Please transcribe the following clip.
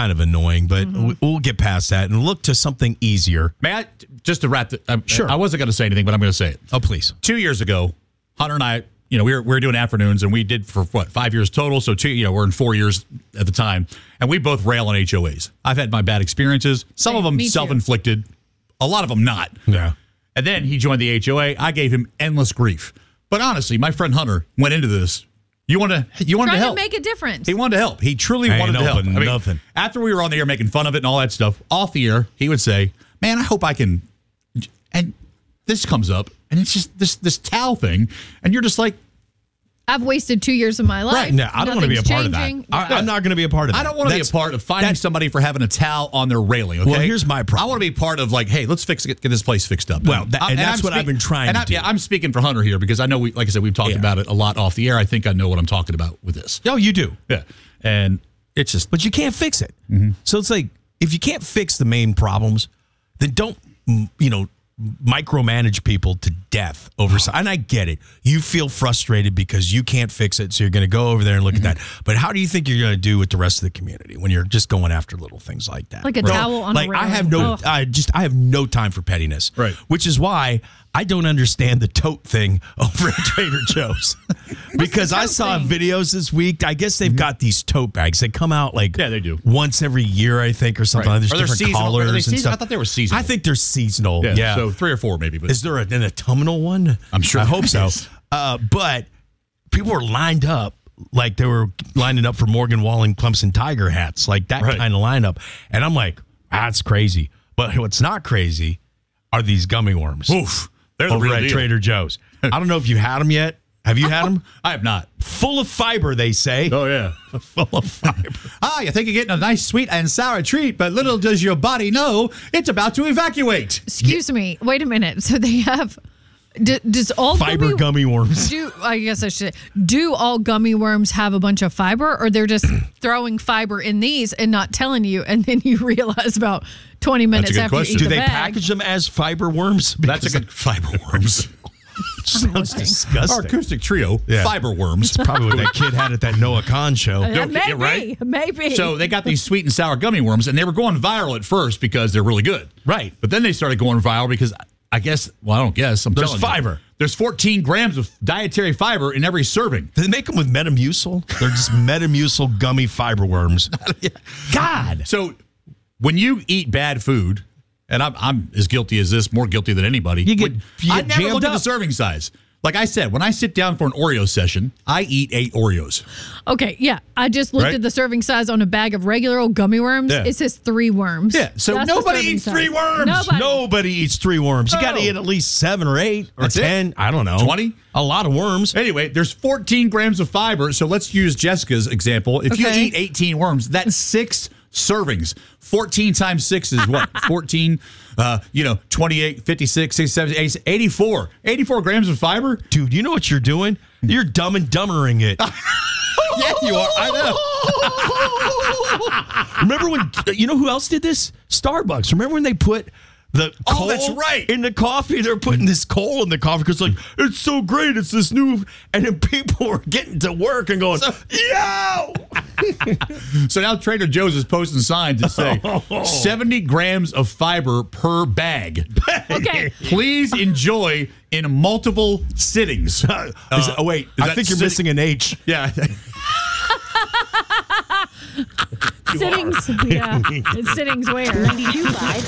kind of annoying, but we'll get past that and look to something easier. May I, just to wrap Sure. I wasn't going to say anything, but I'm going to say it. Oh, please. 2 years ago, Hunter and I, we were doing afternoons, and we did for 5 years total. So we're in 4 years at the time, and we both rail on HOAs. I've had my bad experiences. Some of them self-inflicted, a lot of them not. Yeah. And then he joined the HOA. I gave him endless grief. But honestly, my friend Hunter went into this. You wanted to help. Trying to make a difference. He wanted to help. He truly wanted to help. Nothing. After we were on the air making fun of it and all that stuff, off the air, he would say, "Man, I hope I can." And this comes up, and it's just this towel thing, and you're just like, I've wasted 2 years of my life. Right. No, I don't want to be a part Nothing's of that. I'm not going to be a part of that. I don't want to be a part of finding somebody for having a towel on their railing. Okay? Well, here's my problem. I want to be part of hey, let's get this place fixed up. Well, that's what I've been trying to do. Yeah, I'm speaking for Hunter here because I know like I said, we've talked about it a lot off the air. I think I know what I'm talking about with this. Oh, you do. Yeah, and it's just, but you can't fix it. So it's like if you can't fix the main problems, then don't micromanage people to death over. And I get it. You feel frustrated because you can't fix it, so you're going to go over there and look at that. But how do you think you're going to do with the rest of the community when you're just going after little things like that? Like a towel on a railing. I have no time for pettiness. Right. Which is why I don't understand the tote thing over at Trader Joe's. Because I saw videos this week. I guess they've got these tote bags. They come out they do once every year, I think, or something. Right. There's different seasonal? colors and stuff. I thought they were seasonal. I think they're seasonal. Yeah. So 3 or 4 maybe. But is there an autumnal one? I'm sure. I hope so. But people were lined up like they were lining up for Morgan Wallen Clemson Tiger hats, like that kind of lineup. And I'm like, that's crazy. But what's not crazy are these gummy worms. Oof. They're the over real at deal. Trader Joe's. I don't know if you had them yet. Have you had them? I have not. Full of fiber, they say. Oh, yeah. Full of fiber. You think you're getting a nice sweet and sour treat, but little does your body know it's about to evacuate. Excuse me. Wait a minute. So they have... Does all fiber gummy worms? Do all gummy worms have a bunch of fiber, or they're just throwing fiber in these and not telling you, and then you realize about 20 minutes after you eat Do the they bag? package them as fiber worms? That's a good fiber worms. Sounds disgusting. Our acoustic trio, fiber worms. That's probably what that kid had at that Noah Kahn show. Maybe. So they got these sweet and sour gummy worms, and they were going viral at first because they're really good. Right. But then they started going viral because I don't guess. There's fiber. There's 14 grams of dietary fiber in every serving. Do they make them with Metamucil? They're just Metamucil gummy fiber worms. God. So when you eat bad food, and I'm as guilty as this, more guilty than anybody. I never look at the serving size. Like I said, when I sit down for an Oreo session, I eat 8 Oreos. Okay, yeah. I just looked at the serving size on a bag of regular old gummy worms. Yeah. It says 3 worms. Yeah, so That's nobody the serving eats size. 3 worms. Nobody eats 3 worms. You got to No. eat at least 7 or 8 or That's 10. it? I don't know. 20? A lot of worms. Anyway, there's 14 grams of fiber. So let's use Jessica's example. If you Okay. eat 18 worms, that's 6 servings. 14 times 6 is what? 14, 28, 56, 67, 84. 84 grams of fiber? Dude, you know what you're doing? You're dumb and dumbering it. Yeah, you are. I know. Remember when, you know who else did this? Starbucks. Remember when they put the coal that's right. in the coffee? They're putting this coal in the coffee because it's so great. It's this new, and then people were getting to work and going, yo! So now Trader Joe's is posting signs that say 70 grams of fiber per bag. Okay. Please enjoy in multiple sittings. Wait, I think you're missing an H. Yeah. Sittings. Yeah. Sittings where? 92.5